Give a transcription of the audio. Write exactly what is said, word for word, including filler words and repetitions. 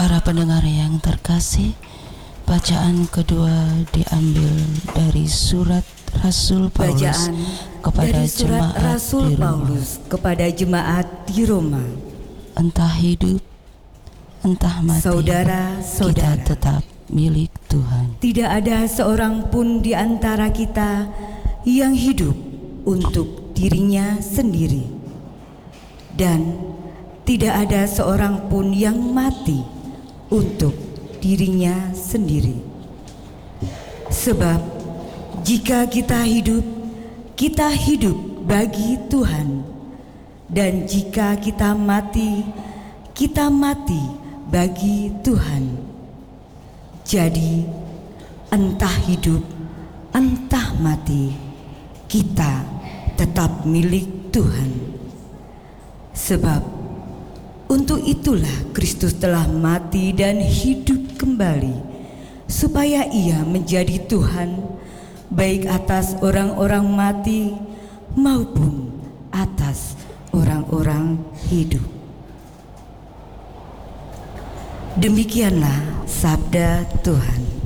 Para pendengar yang terkasih, bacaan kedua diambil dari surat Rasul Paulus Bacaan kepada dari surat jemaat Rasul di Roma. Paulus kepada jemaat di Roma. Entah hidup, entah mati, Saudara-saudara, kita tetap milik Tuhan. tidak ada seorang pun di antara kita yang hidup untuk dirinya sendiri, dan tidak ada seorang pun yang mati untuk dirinya sendiri. Sebab jika kita hidup, kita hidup bagi Tuhan, dan jika kita mati, kita mati bagi Tuhan. Jadi entah hidup, entah mati, kita tetap milik Tuhan. Sebab untuk itulah Kristus telah mati dan hidup kembali, supaya Ia menjadi Tuhan, baik atas orang-orang mati maupun atas orang-orang hidup. Demikianlah sabda Tuhan.